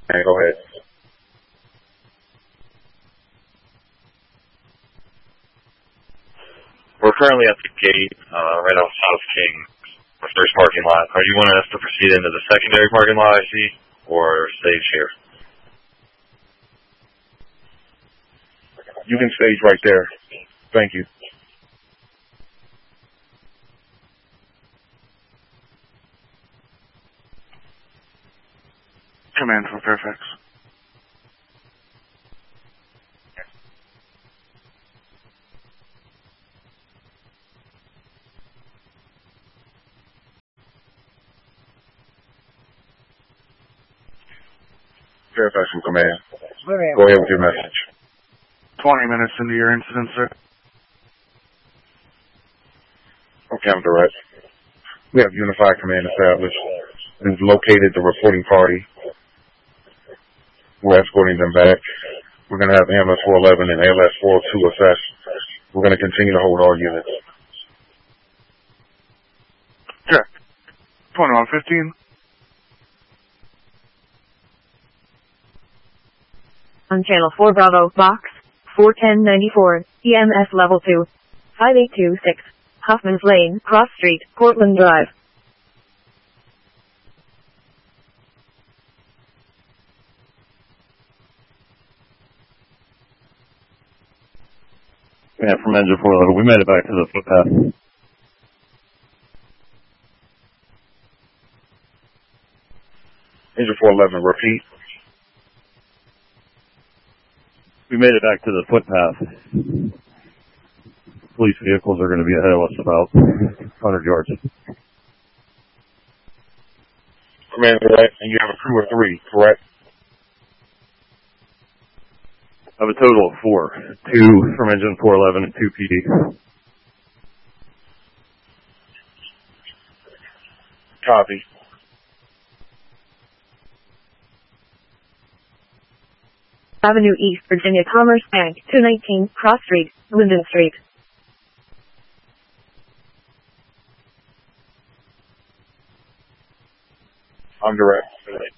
Okay, go ahead. We're currently at the gate, right off South King, the first parking lot. Are you wanting us to proceed into the secondary parking lot, I see, or stage here? You can stage right there. Thank you. Command from Fairfax. Fairfax from Command. Go ahead with your message. 20 minutes into your incident, sir. Okay, I'm direct. We have unified command established. We've located the reporting party. We're escorting them back. We're going to have AMS 411 and ALS 402 assessed. We're going to continue to hold all units. Check. 2115. On Channel 4 Bravo, Box 41094, EMS Level 2, 5826, Hoffman's Lane, Cross Street, Portland Drive. Yeah, from engine 411, we made it back to the footpath. Engine 411, repeat. We made it back to the footpath. Police vehicles are going to be ahead of us about 100 yards. Command direct, and you have a crew of 3, correct? I have a total of 4. 2 from engine 411 and 2 PD. Copy. Avenue East, Virginia Commerce Bank, 219, Cross Street, Linden Street. I'm direct.